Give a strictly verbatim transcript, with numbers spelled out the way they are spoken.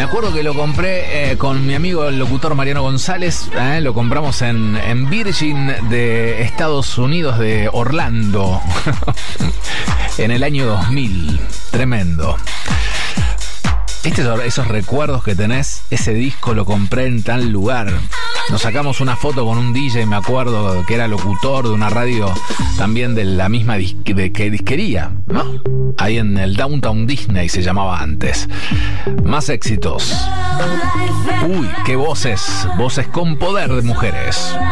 Me acuerdo que lo compré eh, con mi amigo el locutor Mariano González. Eh, lo compramos en, en Virgin de Estados Unidos, de Orlando, en el año dos mil. Tremendo. ¿Viste esos recuerdos que tenés? Ese disco lo compré en tal lugar. Nos sacamos una foto con un D J, me acuerdo, que era locutor de una radio también de la misma disque, de, que disquería, ¿no? Ahí en el Downtown Disney se llamaba antes. Más éxitos. Uy, qué voces. Voces con poder de mujeres.